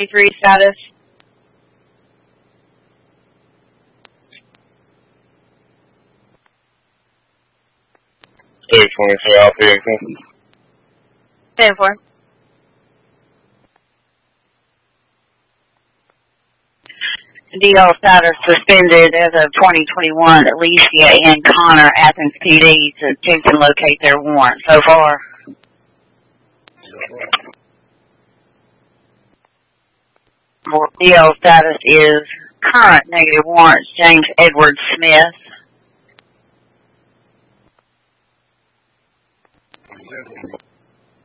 23 status. State 23 Alpha Yankee. 10-4. DL status suspended as of 2021. Alicia and Connor, Athens PD, to attempt to locate their warrant so far. DL status is current negative warrants. James Edward Smith.